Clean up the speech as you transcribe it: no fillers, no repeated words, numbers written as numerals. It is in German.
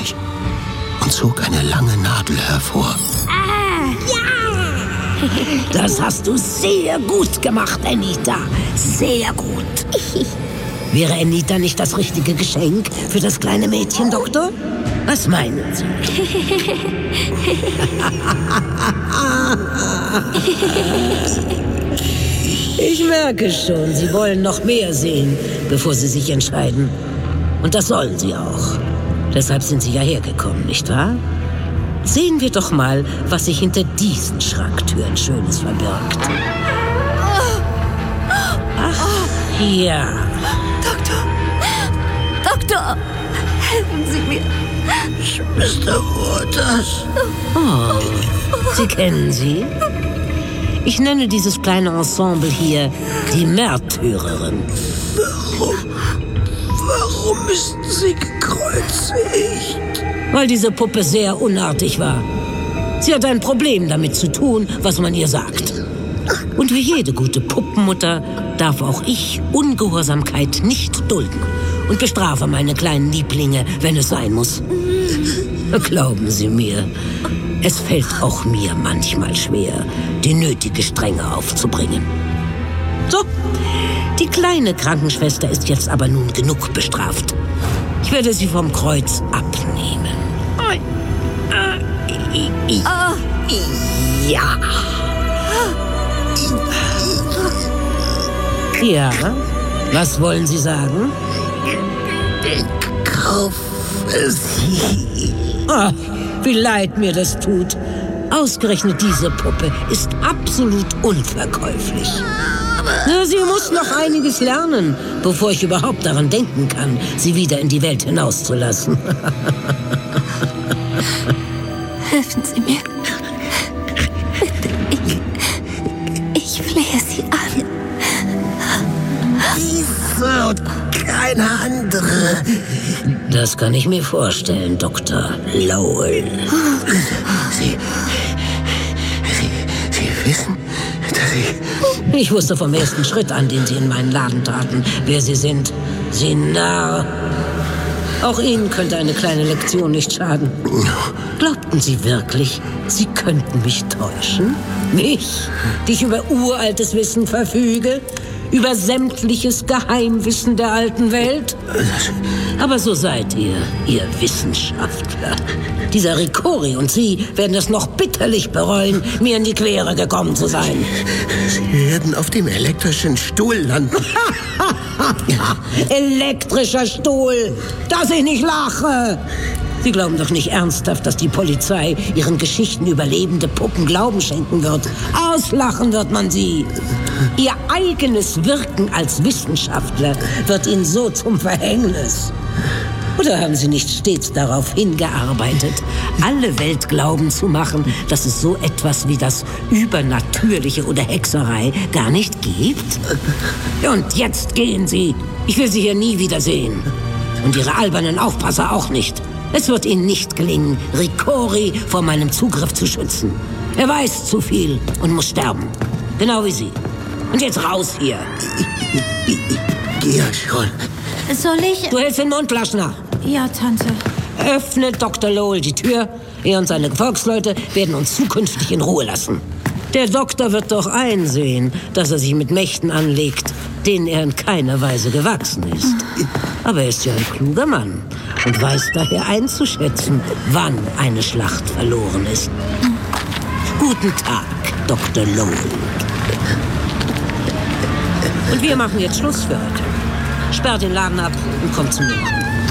durch und zog eine lange Nadel hervor. Das hast du sehr gut gemacht, Anita. Sehr gut. Wäre Anita nicht das richtige Geschenk für das kleine Mädchen, Doktor? Was meinen Sie? Ich merke schon, Sie wollen noch mehr sehen, bevor Sie sich entscheiden. Und das sollen Sie auch. Deshalb sind Sie ja hergekommen, nicht wahr? Sehen wir doch mal, was sich hinter diesen Schranktüren Schönes verbirgt. Ach, ja. Doktor, helfen Sie mir. Mr. Waters. Oh, Sie kennen sie? Ich nenne dieses kleine Ensemble hier die Märtyrerin. Warum ist sie gekreuzigt? Weil diese Puppe sehr unartig war. Sie hat ein Problem damit zu tun, was man ihr sagt. Und wie jede gute Puppenmutter darf auch ich Ungehorsamkeit nicht dulden und bestrafe meine kleinen Lieblinge, wenn es sein muss. Glauben Sie mir, es fällt auch mir manchmal schwer, die nötige Strenge aufzubringen. So, die kleine Krankenschwester ist jetzt aber nun genug bestraft. Ich werde sie vom Kreuz abnehmen. Ja. Ja, was wollen Sie sagen? Ich kaufe sie. Ah, wie leid mir das tut. Ausgerechnet diese Puppe ist absolut unverkäuflich. Na, sie muss noch einiges lernen, bevor ich überhaupt daran denken kann, sie wieder in die Welt hinauszulassen. Helfen Sie mir. Bitte, ich flehe Sie an. Diese und keine andere. Das kann ich mir vorstellen, Dr. Lowell. Sie wissen, dass Ich wusste vom ersten Schritt an, den Sie in meinen Laden taten, wer Sie sind. Sie Narr. Auch Ihnen könnte eine kleine Lektion nicht schaden. Glaubten Sie wirklich, Sie könnten mich täuschen? Mich, die ich über uraltes Wissen verfüge? Über sämtliches Geheimwissen der alten Welt? Aber so seid ihr Wissenschaftler. Dieser Ricori und Sie werden es noch bitterlich bereuen, mir in die Quere gekommen zu sein. Sie werden auf dem elektrischen Stuhl landen. Elektrischer Stuhl, dass ich nicht lache. Sie glauben doch nicht ernsthaft, dass die Polizei ihren Geschichten überlebende Puppen Glauben schenken wird. Auslachen wird man sie. Ihr eigenes Wirken als Wissenschaftler wird ihnen so zum Verhängnis. Oder haben Sie nicht stets darauf hingearbeitet, alle Welt glauben zu machen, dass es so etwas wie das Übernatürliche oder Hexerei gar nicht gibt? Und jetzt gehen Sie. Ich will Sie hier nie wiedersehen. Und Ihre albernen Aufpasser auch nicht. Es wird Ihnen nicht gelingen, Ricori vor meinem Zugriff zu schützen. Er weiß zu viel und muss sterben. Genau wie Sie. Und jetzt raus hier. Ich gehe ja schon. Soll ich? Du hältst den Mund, Laschner. Ja, Tante. Öffnet Dr. Lowell die Tür. Er und seine Gefolgsleute werden uns zukünftig in Ruhe lassen. Der Doktor wird doch einsehen, dass er sich mit Mächten anlegt, denen er in keiner Weise gewachsen ist. Aber er ist ja ein kluger Mann und weiß daher einzuschätzen, wann eine Schlacht verloren ist. Guten Tag, Dr. Lowell. Und wir machen jetzt Schluss für heute. Sperrt den Laden ab und kommt zu mir.